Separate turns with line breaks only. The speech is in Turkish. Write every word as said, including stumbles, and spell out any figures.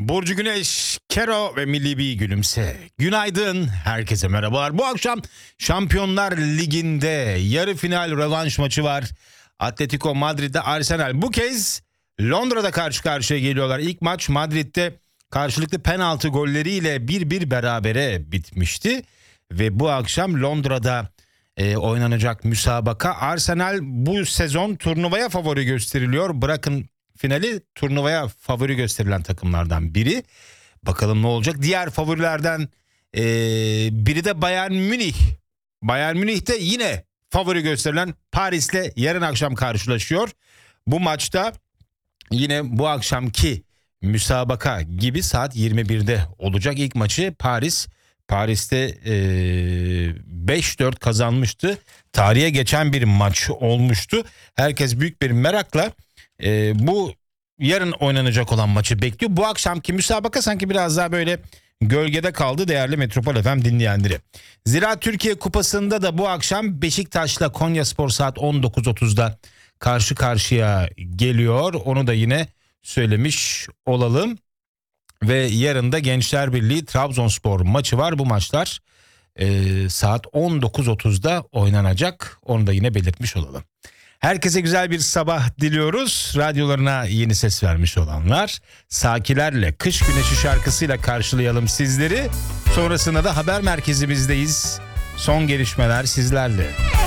Burcu Güneş, Kero ve Milli Bir Gülümse. Günaydın, herkese merhabalar. Bu akşam Şampiyonlar Ligi'nde yarı final rövanş maçı var. Atletico Madrid'de Arsenal. Bu kez Londra'da karşı karşıya geliyorlar. İlk maç Madrid'de karşılıklı penaltı golleriyle bir bir berabere bitmişti. Ve bu akşam Londra'da e, oynanacak müsabaka. Arsenal bu sezon turnuvaya favori gösteriliyor. Bırakın finali, turnuvaya favori gösterilen takımlardan biri. Bakalım ne olacak? Diğer favorilerden e, biri de Bayern Münih. Bayern Münih de yine favori gösterilen Paris'le yarın akşam karşılaşıyor. Bu maçta yine bu akşamki müsabaka gibi saat yirmi birde olacak. İlk maçı Paris. Paris'te e, beş dört kazanmıştı. Tarihe geçen bir maç olmuştu. Herkes büyük bir merakla e, bu yarın oynanacak olan maçı bekliyor. Bu akşamki müsabaka sanki biraz daha böyle gölgede kaldı değerli Metropol F M dinleyenleri. Zira Türkiye Kupası'nda da bu akşam Beşiktaş'la Konyaspor saat on dokuz otuzda karşı karşıya geliyor. Onu da yine söylemiş olalım. Ve yarın da Gençler Birliği Trabzonspor maçı var. Bu maçlar e, saat on dokuz otuzda oynanacak. Onu da yine belirtmiş olalım. Herkese güzel bir sabah diliyoruz. Radyolarına yeni ses vermiş olanlar. Sakilerle Kış Güneşi şarkısıyla karşılayalım sizleri. Sonrasında da haber merkezimizdeyiz. Son gelişmeler sizlerle.